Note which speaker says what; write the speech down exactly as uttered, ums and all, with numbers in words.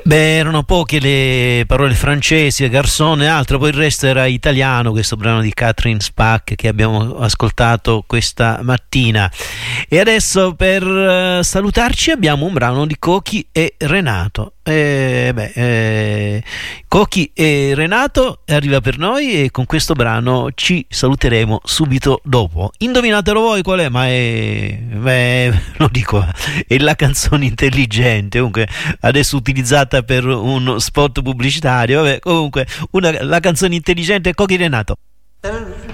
Speaker 1: Beh, erano poche le parole francesi, garçon e altro, poi il resto era italiano, questo brano di Catherine Spack che abbiamo ascoltato questa mattina. E adesso per uh, salutarci abbiamo un brano di Cochi e Renato. Eh, beh, eh, Cochi e Renato arriva per noi e con questo brano ci saluteremo subito dopo. Indovinatelo voi qual è, ma è, beh, lo dico, è la canzone intelligente, comunque adesso utilizzata per uno spot pubblicitario, vabbè, comunque una, la canzone intelligente è Cochi e Renato.